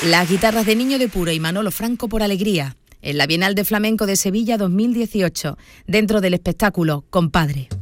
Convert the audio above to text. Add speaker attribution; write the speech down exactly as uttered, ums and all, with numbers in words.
Speaker 1: Las guitarras de Niño de Puro y Manolo Franco por Alegría, en la Bienal de Flamenco de Sevilla dos mil dieciocho, dentro del espectáculo Compadre.